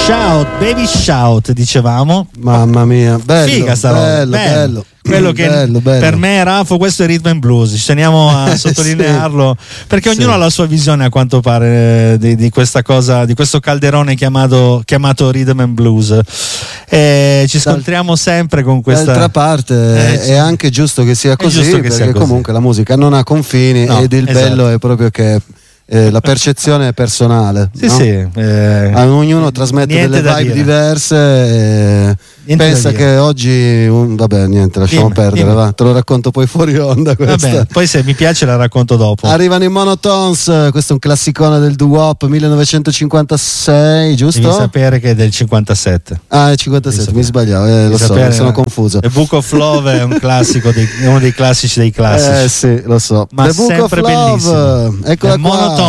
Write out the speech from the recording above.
Baby Shout, dicevamo. Mamma mia, bello, figa sta roba, bello. Quello che bello. Per me è Rafo, questo è Rhythm and Blues, ci teniamo a sottolinearlo, perché ognuno ha la sua visione, a quanto pare, di questa cosa, di questo calderone chiamato Rhythm and Blues. Ci scontriamo sempre con questa. D'altra parte è anche giusto che sia così, perché comunque la musica non ha confini, ed il bello è proprio che la percezione è personale, sì, no? sì, ognuno trasmette delle vibe diverse. Pensa che oggi vabbè, niente, lasciamo perdere. Va. Te lo racconto poi fuori onda questa. Vabbè, poi se mi piace la racconto dopo. Arrivano i Monotones, questo è un classicone del doo-wop 1956, giusto? Devi sapere che è del 57. Ah, è 57, mi sbagliavo, lo so, mi sono confuso. The Book of Love è un classico, uno dei classici dei classici. Sì, lo so. Ma The Book of Love, eccola qua.